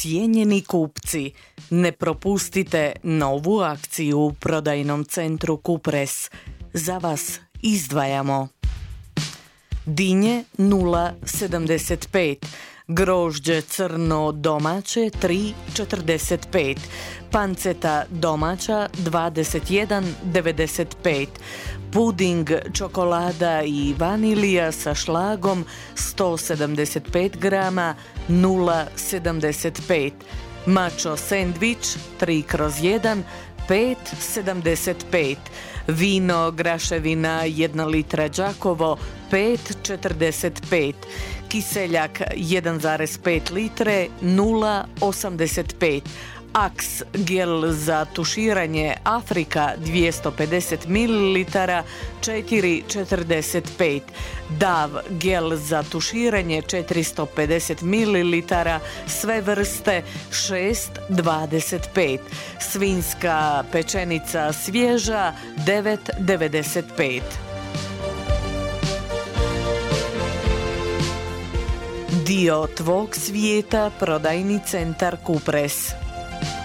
Cijenjeni kupci, ne propustite novu akciju u prodajnom centru Kupres. Za vas izdvajamo dinje 0,75, grožđe crno domaće 3,45, panceta domaća 21,95, puding, čokolada i vanilija sa šlagom 175 grama 0,75, mačo sendvič 3/1 5,75, vino graševina 1 litra Đakovo 5,45, kiseljak 1,5 litre 0,85, Axe gel za tuširanje Afrika 250 ml 4,45, Dav gel za tuširanje 450 ml sve vrste 6,25, svinjska pečenica svježa 9,95. Dio tvog svijeta, prodajni centar Kupres.